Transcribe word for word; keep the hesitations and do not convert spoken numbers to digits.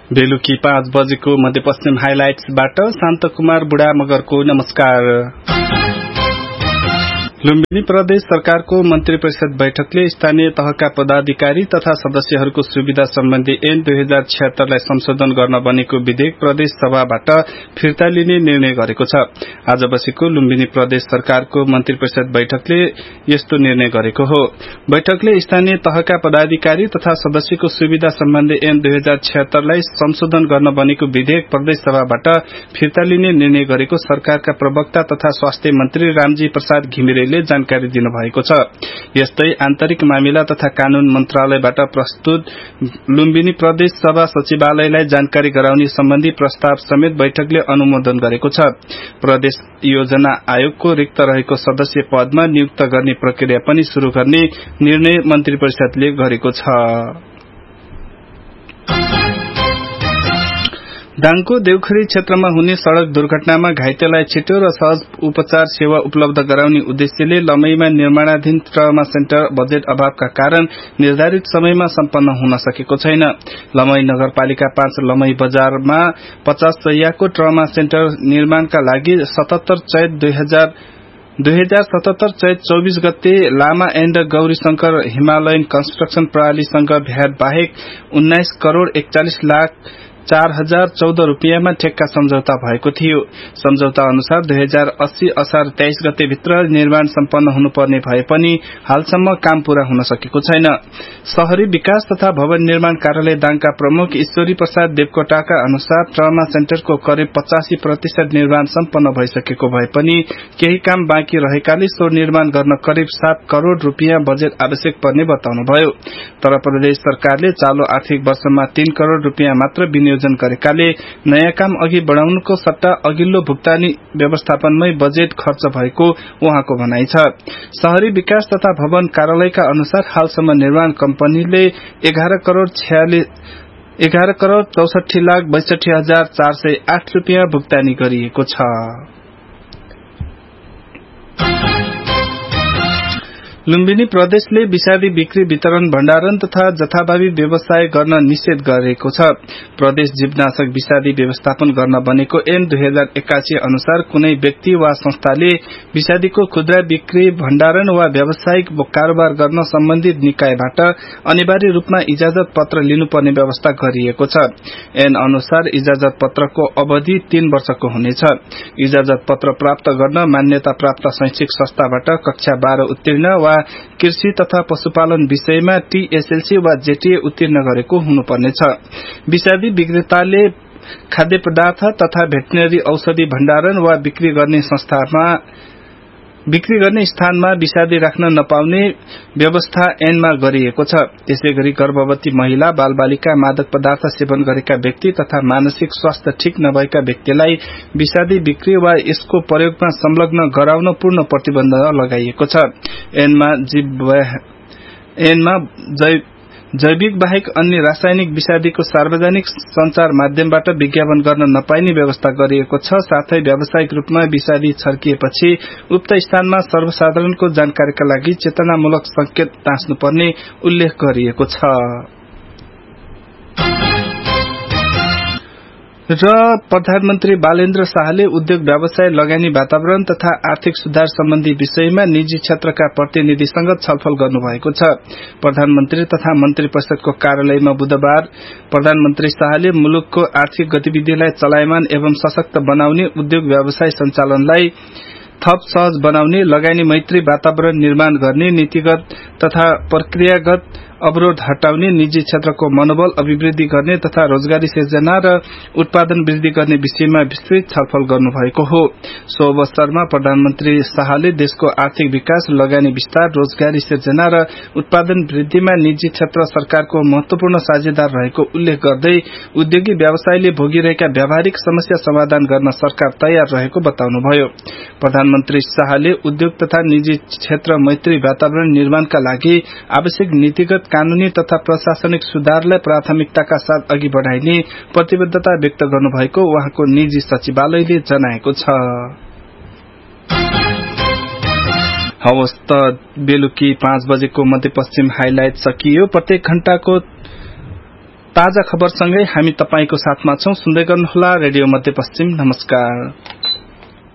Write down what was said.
बेलुकी पाँच बजेको मध्यपश्चिम हाइलाइट्सबाट शान्त कुमार बुढा मगरको नमस्कार। लुम्बिनी प्रदेश सरकारको मन्त्री परिषद बैठकले स्थानीय तहका पदाधिकारी तथा सदस्यहरूको सुविधा सम्बन्धी ऐन दुई हजार छिहत्तरलाई संशोधन गर्न बनेको विधेयक प्रदेश सभाबाट फिर्ता लिने निर्णय गरेको छ। आज बसेको लुम्बिनी प्रदेश सरकारको मन्त्री परिषद बैठकले यस्तो निर्णय गरेको हो। बैठकले स्थानीय तहका पदाधिकारी तथा सदस्यको सुविधा सम्बन्धी ऐन दुई हजार छिहत्तरलाई संशोधन गर्न बनेको विधेयक प्रदेश सभाबाट फिर्ता लिने निर्णय गरेको सरकारका प्रवक्ता तथा स्वास्थ्य मन्त्री रामजी प्रसाद घिमिरेले जानकारी दिनुभएको छ। यस्तै आन्तरिक मामिला तथा कानून मन्त्रालयबाट प्रस्तुत लुम्बिनी प्रदेश सभा सचिवालयलाई जानकारी गराउने सम्बन्धी प्रस्ताव समेत बैठकले अनुमोदन गरेको छ। प्रदेश योजना आयोगको रिक्त रहेको सदस्य पदमा नियुक्त गर्ने प्रक्रिया पनि शुरू गर्ने निर्णय मन्त्री परिषदले गरेको छ। दाङको देउखरी क्षेत्रमा हुने सड़क दुर्घटनामा घाइतेलाई छिटो र सहज उपचार सेवा उपलब्ध गराउने उद्देश्यले लमईमा निर्माणाधीन ट्रमा सेन्टर बजेट अभावका कारण निर्धारित समयमा सम्पन्न हुन सकेको छैन। लमई नगरपालिका पाँच लमई बजारमा पचास सयको ट्रमा सेन्टर निर्माणका लागि सतहत्तर चैत दुई हजार दुई हजार सतहत्तर चैत चौबीस गते लामा and Gauri Shankar Himalayan construction प्रणालीसँग भ्याट बाहेक उन्नाइस करोड़ एकचालिस लाख चार हजार चौध रूपियाँमा ठेक्का सम्झौता भएको थियो। सम्झौता अनुसार दुई हजार अस्सी असार तेइस गते भित्र निर्माण सम्पन्न हुनुपर्ने भए पनि हालसम्म काम पूरा हुन सकेको छैन। शहरी विकास तथा भवन निर्माण कार्यालय दाङका प्रमुख ईश्वरी प्रसाद देवकोटाका अनुसार ट्रमा सेन्टरको करिब पचासी प्रतिशत निर्माण सम्पन्न भइसकेको भए पनि केही काम बाँकी रहेकाले सो निर्माण गर्न करिब सात करोड़ रूपियाँ बजेट आवश्यक पर्ने बताउनुभयो। तर प्रदेश सरकारले चालू आर्थिक वर्षमा तीन करोड़ रूपियाँ मात्र विनियोजन गरेकाले नयाँ काम अघि बढ़ाउनुको सट्टा अघिल्लो भुक्तानी व्यवस्थापनमै बजेट खर्च भएको उहाँको भनाइ छ। शहरी विकास तथा भवन कार्यालयका अनुसार हालसम्म निर्माण कम्पनीले एघार करोड़ एघार करोड़ चौसठी लाख बैसठी हजार चार सय आठ रूपियाँ भुक्तानी गरिएको छ। लुम्बिनी प्रदेशले विषादी बिक्री वितरण भण्डारण तथा जथाभावी व्यवसाय गर्न निषेध गरेको छ। प्रदेश जीवनाशक विषादी व्यवस्थापन गर्न बनेको ऐन दुई हजार एकासी अनुसार कुनै व्यक्ति वा संस्थाले विषादीको खुद्रा बिक्री भण्डारण वा व्यावसायिक कारोबार गर्न सम्बन्धित निकायबाट अनिवार्य रूपमा इजाजत पत्र लिनुपर्ने व्यवस्था गरिएको छ। ऐन अनुसार इजाजत पत्रको अवधि तीन वर्षको हुनेछ। इजाजत पत्र प्राप्त गर्न मान्यता प्राप्त शैक्षिक संस्थाबाट कक्षा बाह्र उत्तीर्ण वा कृषि तथा पशुपालन विषयमा टीएसएलसी वा जेटीए उत्तीर्ण गरेको हुनुपर्नेछ। विषादी विक्रेताले खाद्य पदार्थ तथा भेटनरी औषधि भण्डारण वा बिक्री गर्ने संस्थामा बिक्री गर्ने स्थानमा विषादी राख्न नपाउने व्यवस्था ऐनमा गरिएको छ। त्यसैगरी गर्भवती महिला, बालबालिका, मादक पदार्थ सेवन गरेका व्यक्ति तथा मानसिक स्वास्थ्य ठीक नभएका व्यक्तिलाई विषादी बिक्री वा यसको प्रयोगमा संलग्न गराउन पूर्ण प्रतिबन्ध लगाइएको छ। ऐनमा ऐनमा जैविक बाहेक अन्य रासायनिक विषादीको सार्वजनिक संचार माध्यमबाट विज्ञापन गर्न नपाइने व्यवस्था गरिएको छ। साथै व्यावसायिक रूपमा विषादी छर्किएपछि उक्त स्थानमा सर्वसाधारणको जानकारीका लागि चेतनामूलक संकेत टाँस्नुपर्ने उल्लेख गरिएको छ। र प्रधानमन्त्री बालेन्द्र शाहले उद्योग व्यवसाय, लगानी वातावरण तथा आर्थिक सुधार सम्बन्धी विषयमा निजी क्षेत्रका प्रतिनिधिसँग छलफल गर्नुभएको छ। प्रधानमन्त्री तथा मन्त्री परिषदको कार्यालयमा बुधबार प्रधानमन्त्री शाहले मुलुकको आर्थिक गतिविधिलाई चलायमान एवं सशक्त बनाउने, उद्योग व्यवसाय सञ्चालनलाई थप सहज बनाउने, लगानी मैत्री वातावरण निर्माण गर्ने, नीतिगत तथा प्रक्रियागत अवरोध हटाउने, निजी क्षेत्रको मनोबल अभिवृद्धि गर्ने तथा रोजगारी सिर्जना र उत्पादन वृद्धि गर्ने विषयमा विस्तृत छलफल गर्नुभएको हो। सो अवसरमा प्रधानमन्त्री शाहले देशको आर्थिक विकास, लगानी विस्तार, रोजगारी सिर्जना र उत्पादन वृद्धिमा निजी क्षेत्र सरकारको महत्वपूर्ण साझेदार रहेको उल्लेख गर्दै उद्योगी व्यवसायले भोगिरहेका व्यावहारिक समस्या समाधान गर्न सरकार तयार रहेको बताउनुभयो। प्रधानमन्त्री शाहले उद्योग तथा निजी क्षेत्र मैत्री वातावरण निर्माणका लागि आवश्यक नीतिगत, कानूनी तथा प्रशासनिक सुधारलाई प्राथमिकताका साथ अघि बढ़ाइने प्रतिबद्धता व्यक्त गर्नुभएको उहाँको निजी सचिवालयले जनाएको छ। हवस् त बेलुकी पाँच बजेको मध्यपश्चिम हाइलाइट सकियो। प्रत्येक घण्टाको ताजा खबरसँगै हामी तपाईंको साथमा छौं। सुन्दै गर्नुहोला रेडियो मध्यपश्चिम। नमस्कार।